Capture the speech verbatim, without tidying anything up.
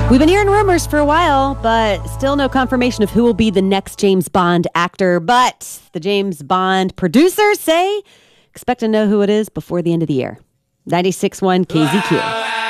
We've been hearing rumors for a while, but still no confirmation of who will be the next James Bond actor. But the James Bond producers say expect to know who it is before the end of the year. ninety-six point one K Z Q.